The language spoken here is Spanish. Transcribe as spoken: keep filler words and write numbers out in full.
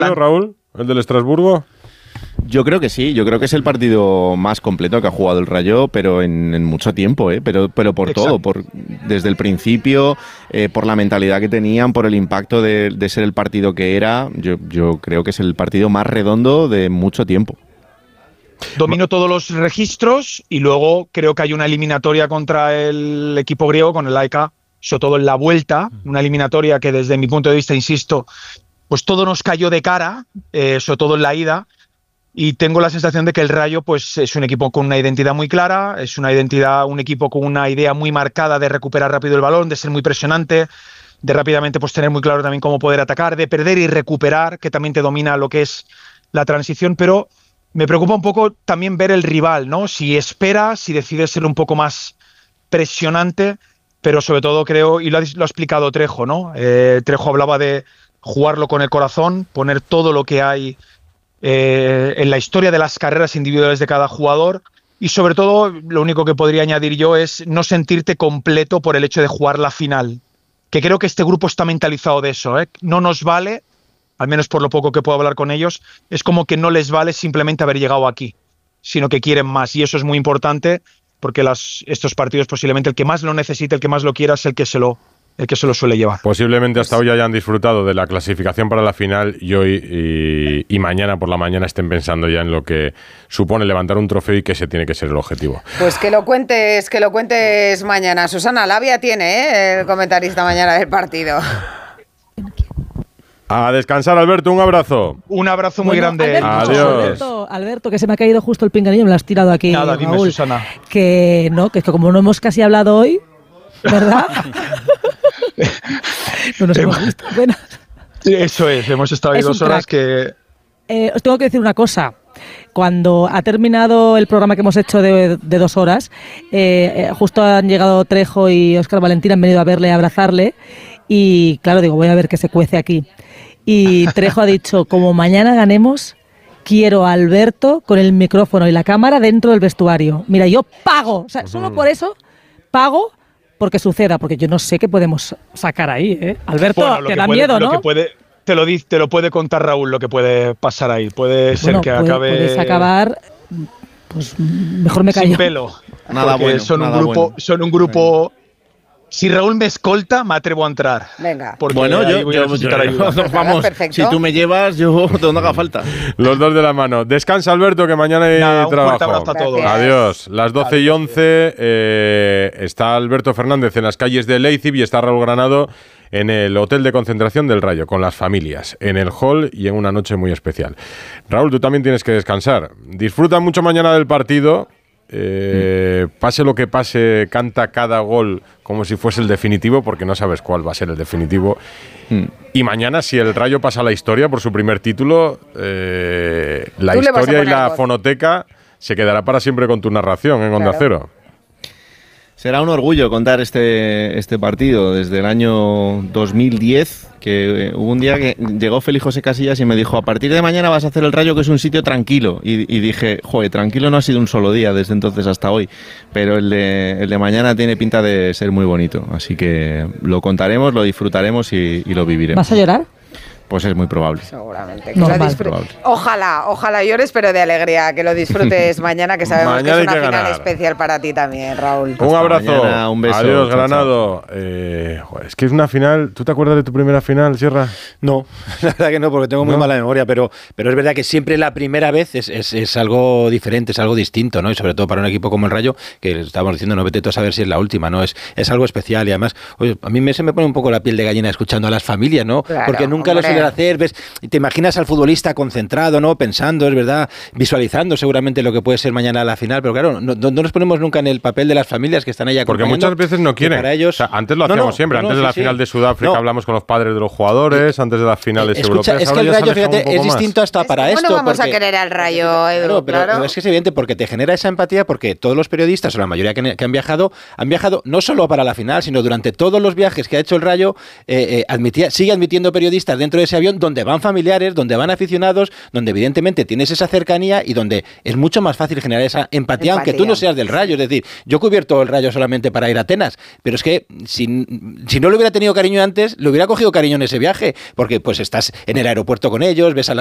Raúl, el del Estrasburgo. Yo creo que sí, yo creo que es el partido más completo que ha jugado el Rayo, pero en, en mucho tiempo, ¿eh? pero, pero por Exacto. todo, por, desde el principio, eh, por la mentalidad que tenían, por el impacto de, de ser el partido que era, yo, yo creo que es el partido más redondo de mucho tiempo. Dominó todos los registros y luego creo que hay una eliminatoria contra el equipo griego, con el A E K, sobre todo en la vuelta, una eliminatoria que desde mi punto de vista, insisto, pues todo nos cayó de cara, eh, sobre todo en la ida. Y tengo la sensación de que el Rayo pues, es un equipo con una identidad muy clara, es una identidad, un equipo con una idea muy marcada de recuperar rápido el balón, de ser muy presionante, de rápidamente pues, tener muy claro también cómo poder atacar, de perder y recuperar, que también te domina lo que es la transición, pero me preocupa un poco también ver el rival, ¿no? Si espera, si decide ser un poco más presionante, pero sobre todo creo, y lo ha, lo ha explicado Trejo, ¿no? Eh, Trejo hablaba de jugarlo con el corazón, poner todo lo que hay Eh, en la historia de las carreras individuales de cada jugador y sobre todo lo único que podría añadir yo es no sentirte completo por el hecho de jugar la final, que creo que este grupo está mentalizado de eso, ¿eh? No nos vale, al menos por lo poco que puedo hablar con ellos, es como que no les vale simplemente haber llegado aquí, sino que quieren más y eso es muy importante porque las, estos partidos posiblemente el que más lo necesite, el que más lo quiera es el que se lo el que se lo suele llevar. Posiblemente hasta hoy hayan disfrutado de la clasificación para la final y hoy y, y mañana por la mañana estén pensando ya en lo que supone levantar un trofeo y que ese tiene que ser el objetivo. Pues que lo cuentes, que lo cuentes mañana. Susana Labia tiene, ¿eh? El comentarista mañana del partido. A descansar, Alberto, un abrazo. Un abrazo muy bueno, grande. Alberto, Adiós. Alberto, Alberto, que se me ha caído justo el pinganillo, me lo has tirado aquí. Nada, dime, Raúl, Susana. Que no, que como no hemos casi hablado hoy, ¿verdad? No nos hemos visto. Bueno. Eso es, hemos estado ahí dos horas que... Eh, os tengo que decir una cosa. Cuando ha terminado el programa que hemos hecho de, de dos horas, eh, eh, justo han llegado Trejo y Óscar Valentín, han venido a verle, a abrazarle, y claro, digo, voy a ver qué se cuece aquí. Y Trejo ha dicho, como mañana ganemos, quiero a Alberto con el micrófono y la cámara dentro del vestuario. Mira, yo pago, o sea, solo por eso pago porque suceda, porque yo no sé qué podemos sacar ahí, ¿eh? Alberto, bueno, te da puede, miedo, lo ¿no? Que puede, te, lo, te lo puede contar Raúl, lo que puede pasar ahí. Puede ser bueno, que puede, acabe... Puedes acabar, pues mejor me callo. Sin pelo. Nada bueno, son, nada un grupo, bueno. son un grupo... Bueno. Si Raúl me escolta, me atrevo a entrar. Venga. Bueno, yo, voy yo, a necesitar yo, ayuda. vamos, si tú me llevas, yo donde haga falta. Los dos de la mano. Descansa, Alberto, que mañana hay Nada, un trabajo. fuerte abrazo a todos. Adiós. Las doce y once eh, está Alberto Fernández en las calles de Leipzig y está Raúl Granado en el hotel de concentración del Rayo, con las familias, en el hall y en una noche muy especial. Raúl, tú también tienes que descansar. Disfruta mucho mañana del partido. Eh, mm. Pase lo que pase, canta cada gol como si fuese el definitivo, porque no sabes cuál va a ser el definitivo. Mm. Y mañana, si el Rayo pasa a la historia por su primer título, eh, la historia y la voz. Fonoteca se quedará para siempre con tu narración en Onda Cero. Será un orgullo contar este, este partido desde el año dos mil diez, que eh, hubo un día que llegó Félix José Casillas y me dijo, a partir de mañana vas a hacer el Rayo, que es un sitio tranquilo. Y, y dije, joder, tranquilo no ha sido un solo día desde entonces hasta hoy, pero el de, el de mañana tiene pinta de ser muy bonito. Así que lo contaremos, lo disfrutaremos y, y lo viviremos. ¿Vas a llorar? Pues es muy probable. Seguramente. Que no, lo disfr- ojalá, ojalá llores, pero de alegría. Que lo disfrutes mañana, que sabemos mañana que es una que final ganar. Especial para ti también, Raúl. Un abrazo. Mañana, un beso. Adiós, chao, Granado. Eh, joder, es que es una final. ¿Tú te acuerdas de tu primera final, Sierra? No, la verdad que no, porque tengo muy ¿No? mala memoria, pero, pero es verdad que siempre la primera vez es, es, es algo diferente, es algo distinto, ¿no? Y sobre todo para un equipo como el Rayo, que estábamos diciendo, no vete tú a saber si es la última, ¿no? Es, es algo especial y además, oye, a mí me, se me pone un poco la piel de gallina escuchando a las familias, ¿no? Claro, porque nunca hombre. lo suelen hacer, ves, te imaginas al futbolista concentrado, ¿no? Pensando, es verdad, visualizando seguramente lo que puede ser mañana la final, pero claro, no, no nos ponemos nunca en el papel de las familias que están ahí acompañando. Porque muchas veces no quieren. Para ellos, o sea, antes lo hacíamos no, no, siempre, no, no, antes de la sí, final sí. de Sudáfrica no. hablamos con los padres de los jugadores, antes de las finales Escucha, europeas. Es que el Rayo, fíjate, es distinto hasta es para que esto. No vamos porque, a querer al Rayo, Edu, claro, pero, claro. pero es que es evidente porque te genera esa empatía, porque todos los periodistas, o la mayoría que, que han viajado, han viajado no solo para la final, sino durante todos los viajes que ha hecho el Rayo, eh, eh, admitía, sigue admitiendo periodistas dentro de ese avión, donde van familiares, donde van aficionados, donde evidentemente tienes esa cercanía y donde es mucho más fácil generar esa empatía, empatía. aunque tú no seas del Rayo. Es decir, yo he cubierto el Rayo solamente para ir a Atenas, pero es que si, si no le hubiera tenido cariño antes, le hubiera cogido cariño en ese viaje, porque pues estás en el aeropuerto con ellos, ves a la